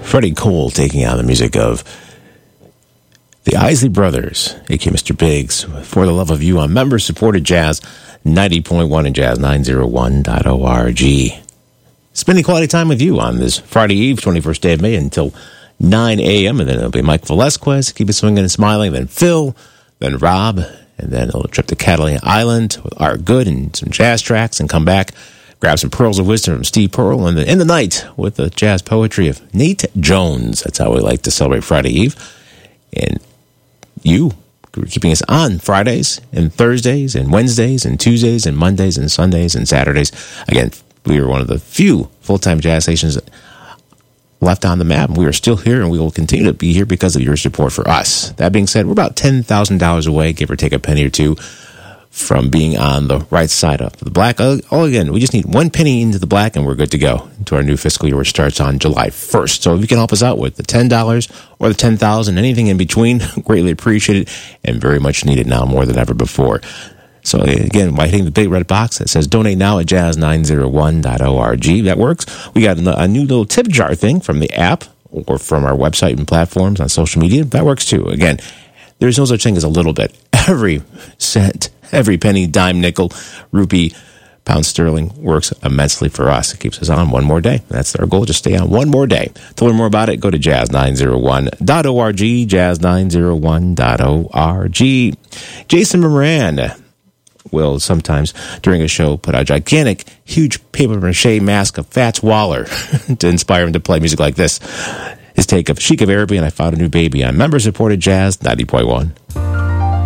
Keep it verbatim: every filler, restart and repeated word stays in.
Freddie Cole taking on the music of the Isley Brothers, a k a. Mister Biggs, For the Love of You on member-supported Jazz ninety point one and Jazz nine oh one dot org. Spending quality time with you on this Friday Eve, twenty-first day of May, until nine a.m., and then it'll be Mike Velasquez, keep it swinging and smiling, then Phil, then Rob, and then a little trip to Catalina Island with Art Good and some jazz tracks, and come back, grab some pearls of wisdom from Steve Pearl, and then in the night with the jazz poetry of Nate Jones. That's how we like to celebrate Friday Eve. And you keeping us on Fridays and Thursdays and Wednesdays and Tuesdays and Mondays and Sundays and Saturdays. Again, we are one of the few full-time jazz stations left on the map. We are still here, and we will continue to be here because of your support for us. That being said, we're about ten thousand dollars away, give or take a penny or two, from being on the right side of the black. Oh, again, we just need one penny into the black, and we're good to go into our new fiscal year, which starts on July first. So if you can help us out with the ten dollars or the ten thousand dollars, anything in between, greatly appreciated and very much needed now more than ever before. So again, by hitting the big red box that says donate now at jazz nine oh one dot org, that works. We got a new little tip jar thing from the app or from our website and platforms on social media. That works too. Again, there's no such thing as a little bit. Every cent, every penny, dime, nickel, rupee, pound sterling works immensely for us. It keeps us on one more day. That's our goal, just stay on one more day. To learn more about it, go to jazz nine oh one dot org, jazz nine oh one dot org. Jason Moran will sometimes, during a show, put out a gigantic, huge papier-mâché mask of Fats Waller to inspire him to play music like this. His take of Chic of Araby and I Found a New Baby on member-supported Jazz ninety point one.